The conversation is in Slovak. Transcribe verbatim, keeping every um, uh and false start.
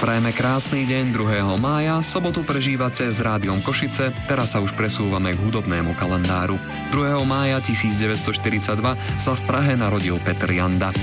Prajeme krásny deň druhého mája, sobotu prežívate s Rádiom Košice, teraz sa už presúvame k hudobnému kalendáru. druhého mája tisícdeväťstoštyridsaťdva sa v Prahe narodil Petr Janda.